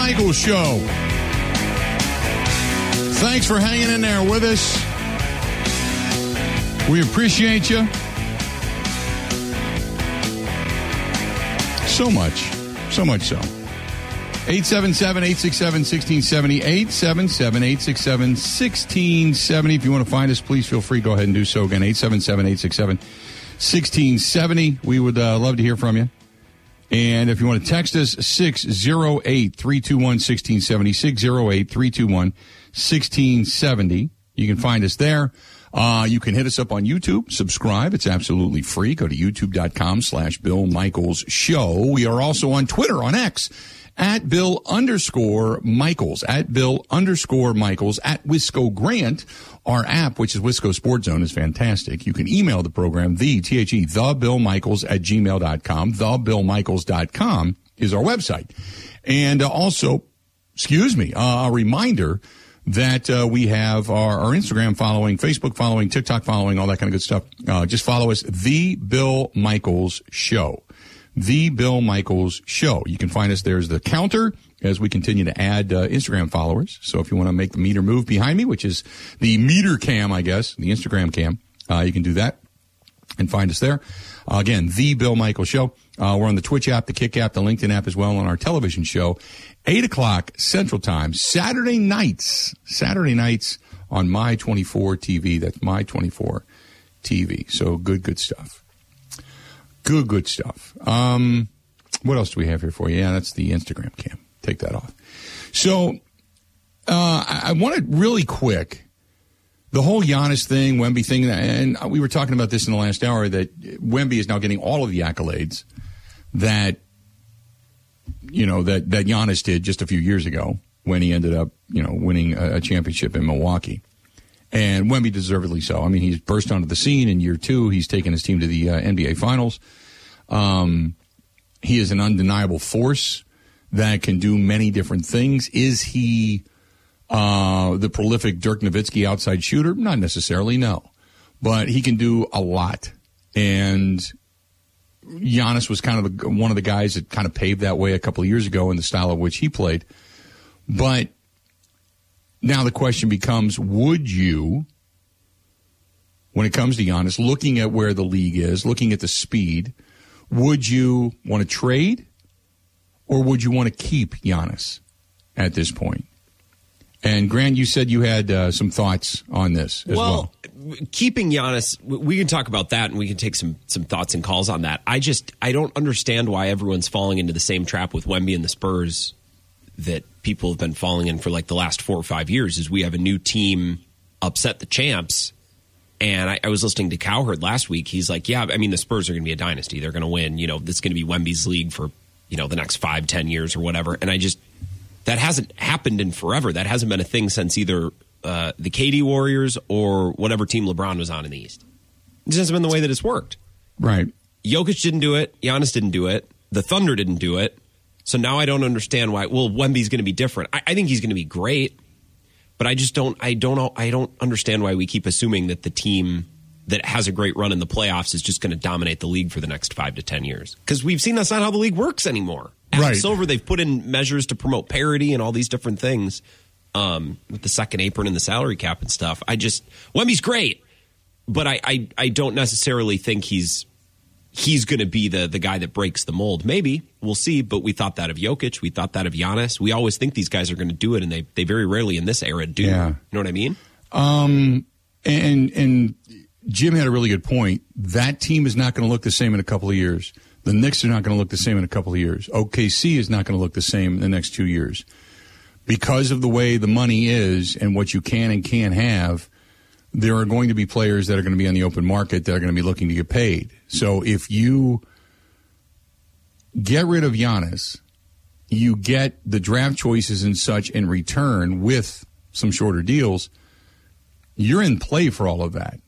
Michaels Show. Thanks for hanging in there with us. We appreciate you so much so. 877-867-1670, 877-867-1670. If you want to find us, please feel free. Go ahead and do so again, 877-867-1670. We would love to hear from you. And if you want to text us, 608-321-1670, 608-321-1670. You can find us there. You can hit us up on YouTube. Subscribe. It's absolutely free. Go to youtube.com/Bill Michaels Show. We are also on Twitter, on X, at Bill_Michaels, at Bill_Michaels, at Wisco Grant. Our app, which is Wisco Sports Zone, is fantastic. You can email the program, the Bill Michaels at gmail.com. TheBillMichaels.com is our website. And also, a reminder that we have our Instagram following, Facebook following, TikTok following, all that kind of good stuff. Just follow us, The Bill Michaels Show. The Bill Michaels Show. You can find us. There's the counter as we continue to add Instagram followers. So if you want to make the meter move behind me, which is the meter cam, I guess, the Instagram cam, you can do that and find us there. Again, The Bill Michaels Show. We're on the Twitch app, the Kick app, the LinkedIn app as well, on our television show, 8 o'clock Central Time, Saturday nights on My 24 TV. That's My 24 TV. So good stuff. Good stuff. What else do we have here for you? Yeah, that's the Instagram cam. Take that off. So I wanted really quick, the whole Giannis thing, Wemby thing, and we were talking about this in the last hour, that Wemby is now getting all of the accolades that Giannis did just a few years ago when he ended up, winning a championship in Milwaukee. And Wemby deservedly so. I mean, he's burst onto the scene in year 2. He's taken his team to the NBA Finals. He is an undeniable force that can do many different things. Is he the prolific Dirk Nowitzki outside shooter? Not necessarily, no. But he can do a lot. And Giannis was kind of one of the guys that kind of paved that way a couple of years ago in the style of which he played. But now the question becomes, would you, when it comes to Giannis, looking at where the league is, looking at the speed, would you want to trade or would you want to keep Giannis at this point? And Grant, you said you had some thoughts on this as well. Keeping Giannis, we can talk about that and we can take some thoughts and calls on that. I don't understand why everyone's falling into the same trap with Wemby and the Spurs that people have been falling in for like the last 4 or 5 years. Is we have a new team upset the champs. And I was listening to Cowherd last week. He's like, yeah, I mean, the Spurs are going to be a dynasty. They're going to win. This is going to be Wemby's league for, the next 5-10 years or whatever. And that hasn't happened in forever. That hasn't been a thing since either the KD Warriors or whatever team LeBron was on in the East. It just hasn't been the way that it's worked. Right. Jokic didn't do it. Giannis didn't do it. The Thunder didn't do it. So now I don't understand why. Well, Wemby's going to be different. I think he's going to be great, but I don't understand why we keep assuming that the team that has a great run in the playoffs is just going to dominate the league for the next 5 to 10 years. Because we've seen that's not how the league works anymore. Adam Silver, they've put in measures to promote parity and all these different things with the second apron and the salary cap and stuff. Wemby's great, but I don't necessarily think he's going to be the guy that breaks the mold. Maybe. We'll see. But we thought that of Jokic. We thought that of Giannis. We always think these guys are going to do it, and they very rarely in this era do. Yeah. You know what I mean? And Jim had a really good point. That team is not going to look the same in a couple of years. The Knicks are not going to look the same in a couple of years. OKC is not going to look the same in the next 2 years. Because of the way the money is and what you can and can't have, there are going to be players that are going to be on the open market that are going to be looking to get paid. So if you get rid of Giannis, you get the draft choices and such in return with some shorter deals, you're in play for all of that.